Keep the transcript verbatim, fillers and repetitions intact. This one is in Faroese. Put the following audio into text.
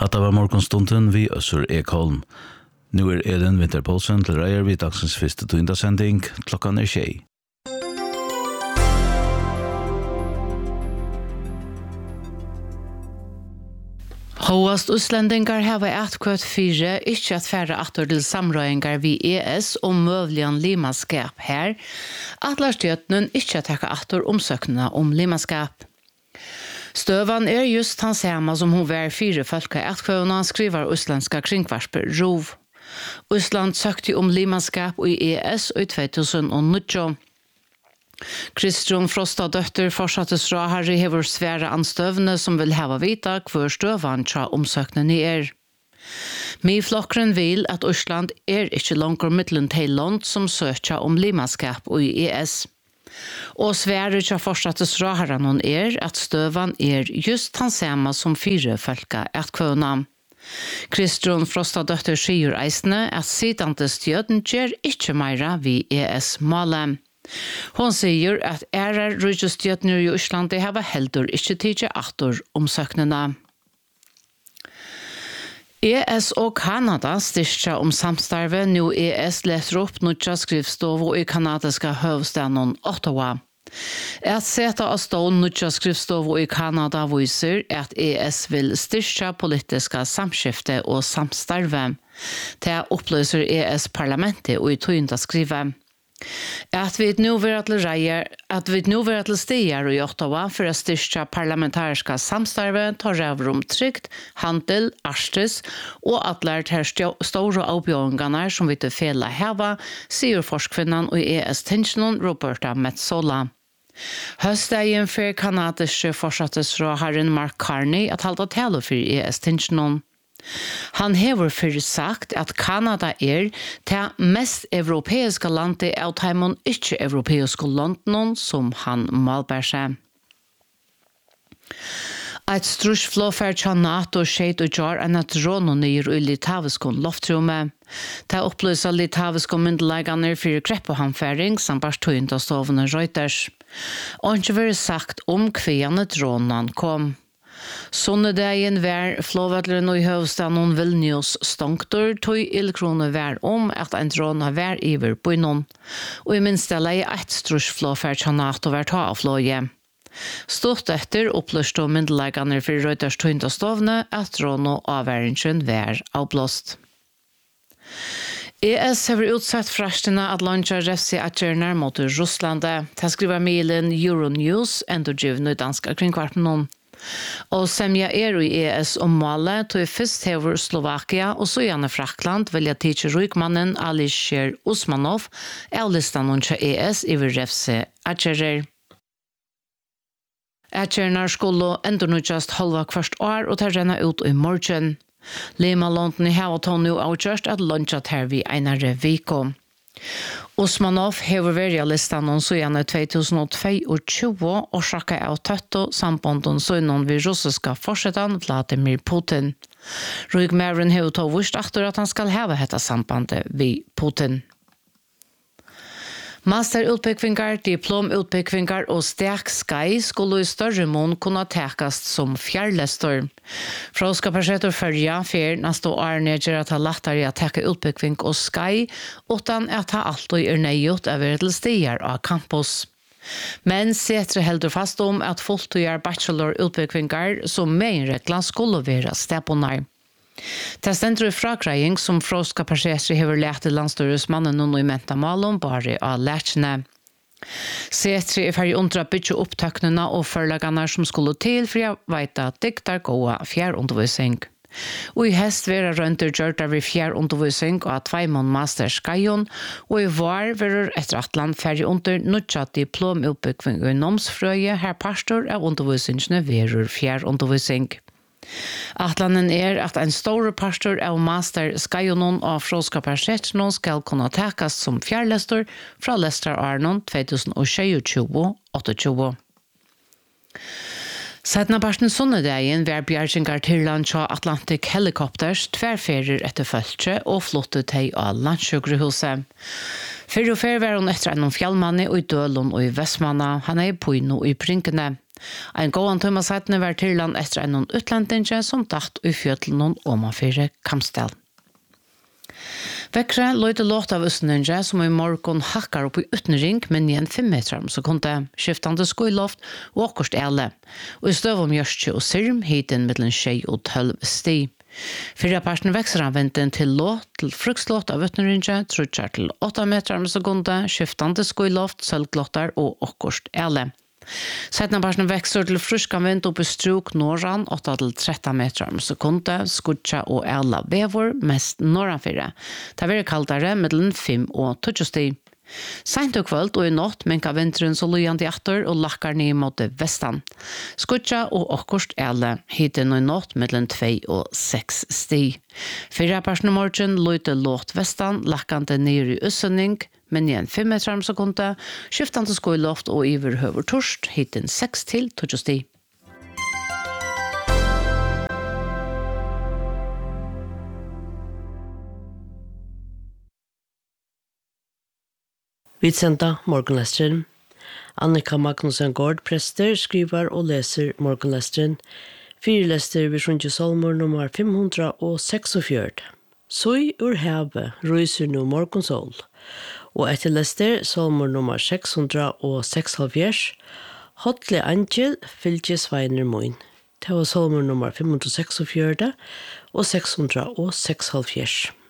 Hatta var morgonstunden vi Øssur Ekholm. Nu er Elin Vinterpolsen til reier vi dagsens første tøyndasending. Klokkan er tjei. Håast utlendingar hava atkvøtt fire, ikkje at færre atter til samrøyngar vi E S og møvlian limaskap her, at larstjøtnen ikkje takka atter omsøkningene om limaskap. Støvan er just han samme som hun var fire folka atkvøvna, skriver uslandska kringvarsper Rov. Usland søkte om limaskap i E S i två tusen nio. Kristrun Frosta døtter fortsattes fra Harry hever svære anstøvne som vil hava vita hver støvan tja omsøknen i er. Mi flokkren vil at Østland er ikkje langer middelen til land som søkja om limaskap i E S. Og svære tja fortsattes fra Harranon er at støvan er just han samme som fire folka at kvøna. Kristrun Frosta døtter sier eisne at sidante stjøden gjer ikkje meira vi E S-målet. Hon sier at ærer rujustjøtner i Øslandi hava heldur ikkje tidje atur omsøknina. E S og Kanada styrkja om samstarve nu E S letter opp nutja skrivstovo i kanadiska høvstaden Ottawa. At seta av stål nutja skrivstovo i Kanada viser at E S vil styrkja politiska samskifte og samstarve. Det oppløser E S-parlamentet og i tøynda skrive. At vi nu vil til reier, at vi nu vil til stier i Ottawa for å styrke parlamentariska samstarve, tar ræver om trygt, handel, arstes og at lært her store avbjørngene som vi til fele heva, sier forskvinnan og E S-tingsjonen Roberta Metsola. Høstdagen for kanadiske fortsattes fra herren Mark Carney at halda tale for E S-tingsjonen. Han hever fyrir sagt at Kanada er det mest europeiska landet av taimon ikkje europeiske landen som han malbær seg. Eit strusflåfær tja NATO skjeit og jar enn at råno nyr i litaviskon loftrummet. Det opplysa litaviskon myndelaganir fyrir kreppehamfæring som bare tøynda stovene Reuters. Og ikke vært sagt om kviane drånan kom. Sunnedagen var flåvadleren i høvstaden Vilnius stongtor, tog ildkrone var om at en drona var iver på innom, og i minste leie et strusflåfær tja NATO var ta av flåje. Stått etter oppløst og myndelaganir for Reuters tøyndastovne at drona avværingen var avblåst. E S har utsatt frastene at launcha refsi atjerner mot Russlande. Det skriver mailen Euronews, endogivende i danska kringkvarpen. Og semja er i E S om målet, tog først hever Slovakia og så gjerne Frakland velja tidsi rykmannen Alisher Usmanov av listan under E S i refse atjerer. Atjerner skulle enda nødjast halva kvart år og ta renna ut i morgen. Lima London i Havaton nu avgjørst at lunchat her vi einare viko. Usmanov hever vært listan om søgjane två tusen tjueto og sjakka av tøtto sambanden søgnen vi russiska forsetan Vladimir Putin. Rygmæren hever tog vurst aktor at han skal heve hetta sambandet vi Putin. Masterutbyggvingar, diplomutbyggvingar og stek skai skulle i større mån kunne tekast som fjærlestor. Fråskaparsetor følger for neste år nedgjør at ha lettere å teke utbyggving og skai, utan at ha alltid er nøyot over til stier av campus. Men setre heldur fast om at fulltøyer bachelor-utbyggvingar som meinregla skulle være steponar. Det stender i fragrejing som Fråska Persesi hever lært til landstøresmannen og i mentamalen bare av lærkene. Setri er ferdig undra bytje opptøknene og forlagene som skulle til for jeg vet at diktar gåa fjærundervisning. Og i hest vera rønter gjørta vi fjærundervisning og tveimon masterskajon, og i var vera etter atland ferdig under nødja diplomutbygging i nomsfrøye her pastor av undervisningene verur fjærundervisning. Atlanen er at en stor pastor av master skajonon av fråskaparsetnon skal kunne takast som fjærlestor fra Lestar Arnon tjueogtjue åttiotjue. Sedan barsten sunnedagen var bjergingar til land av Atlantic Helicopters tverrferer etter følge og flottet til av landsjukrehuset. Fyrr og fyrr var hun etter en fjallmanni og i Dølund og i Vestmanna, han er i Poino og i Prinkene. Ein gåan tøyma sedan var til land etter en utlendinge som datt i fjøtlen og omanfyrre Kamstel. Vekre løyde låt av Østninge som i morgon hakkar opp i utenring, men igjen fem meter om sekundet, skiftande skoiloft og akkurst ele. Og i støv om Gjørstje og Sirm, hiten mellom tjei og tølv sti. Fyrre parten vekser anvenden til låt, til frukslåt av utenringe, trutjar til åtta meter om sekundet, skiftande skoiloft, sølglåttar og akkurst ele. Sedan barsen växer till fruskan vind upp i struk norran åtta till tretton meter om sekundet, skutja och alla vevor mest norranfyra. Det blir kaldare mellan fem och tjugo stig. Sent og kvöld og i natt minka vinteren så lujande atter og lakkar ned mot vestan. Skutja og akkurst ele, hiten og i natt mellom två og seks stig. Fyrre parten av morgen lujte låt vestan, lakkande ned i Øssening, men igjen fem meter om sekundet, skiftande skoiloft og iver høver torst, hiten seks til tjugo stig. Vi sender morgenlesteren. Annika Magnussen Gård, prester, skriver og leser morgenlesteren. Fyrlester ved Sjunje Solmor nummer fem hundre seksogfjørt. Soi ur heve ryser nu morgensol. Og etter lester Solmor nummer seks hundre seksoghalvfjerds. Hotle angel fylgje sveiner moin. Det var Solmor nummer fem hundre seksogfjørt og seks hundre seksoghalvfjerds.